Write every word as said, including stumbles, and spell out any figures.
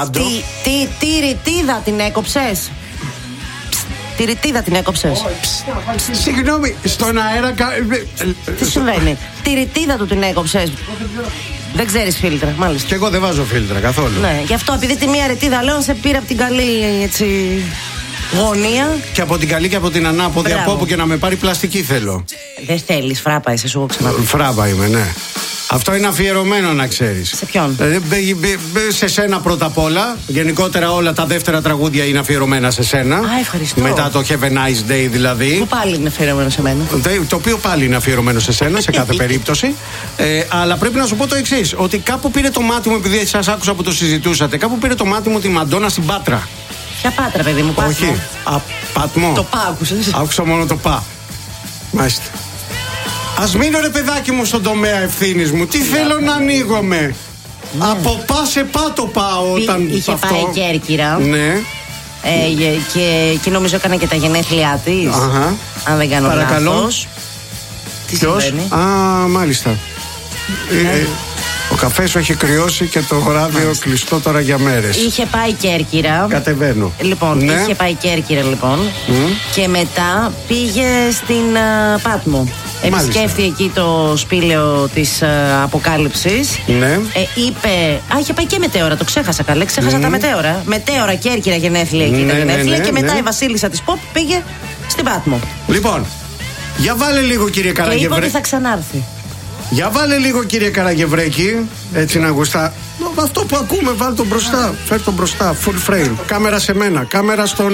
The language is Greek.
Τι, τι, τι ρητίδα την έκοψες? Τη ρητίδα την έκοψες? Συγγνώμη, στον αέρα. Τι συμβαίνει? Τη ρητίδα του την έκοψες? Δεν ξέρεις φίλτρα, μάλιστα. Και εγώ δεν βάζω φίλτρα καθόλου. Ναι, γι' αυτό επειδή τη μία ρητίδα λέω σε πήρα από την καλή έτσι γωνία. Και από την καλή και από την ανάποδη. Μπράβο. Από όπου και να με πάρει πλαστική θέλω. Δεν θέλεις, φράπα είσαι, σου έχω ξαναπεί. Φράπα είμαι, ναι. Αυτό είναι αφιερωμένο να ξέρεις. Σε ποιον? Ε, σε σένα πρώτα απ' όλα. Γενικότερα όλα τα δεύτερα τραγούδια είναι αφιερωμένα σε σένα. Α, ευχαριστώ. Μετά το Have a Nice Day δηλαδή. Που πάλι είναι αφιερωμένο σε μένα. Το οποίο πάλι είναι αφιερωμένο σε σένα σε κάθε περίπτωση. Ε, αλλά πρέπει να σου πω το εξής: ότι κάπου πήρε το μάτι μου, επειδή σας άκουσα που το συζητούσατε, κάπου πήρε το μάτι μου τη Μαντόνα στην Πάτρα. Ποια Πάτρα, παιδί μου, Πάτμο? Όχι. Α, Πάτμο. Το πα άκουσες? Άκουσα μόνο το πα. Μάλιστα. Ας μείνω ρε παιδάκι μου στον τομέα ευθύνης μου. Τι θέλω να ανοίγομαι. Ναι. Από πα σε πά το πάω όταν είχε αυτό. πάει η Κέρκυρα. Ναι. Ε, και, και νομίζω έκανε και τα γενέθλιά της. Αχα. Αν δεν κάνω Παρακαλώ. λάθος. Τι Ποιος? συμβαίνει? Α, μάλιστα. Ναι. Ε, ο καφές σου έχει κρυώσει και το ράδιο κλειστό τώρα για μέρες. Είχε πάει η Κέρκυρα. Κατεβαίνω. Λοιπόν, Ναι. είχε πάει η Κέρκυρα λοιπόν. Mm. Και μετά πήγε στην α, Πάτμο. Επισκέφθηκε εκεί το σπήλαιο της α, Αποκάλυψης. Ναι. Ε, είπε. Α, είχε πάει και μετέωρα, το ξέχασα καλέ. Ξέχασα Mm. τα μετέωρα. Μετέωρα, Κέρκυρα γενέθλια εκεί Ναι, τα ναι, γενέθλια. ναι, και μετά ναι. η Βασίλισσα της Pop πήγε στην Πάτμο. Λοιπόν, για βάλε λίγο κύριε Και είπε Καραγευρέ. ότι θα ξανάρθει. Για βάλε λίγο κύριε Καραγευρέκη. Έτσι να γουστά. Αυτό που ακούμε, βάλ το μπροστά. Φέρ το μπροστά. Full frame. Κάμερα σε μένα. Κάμερα στον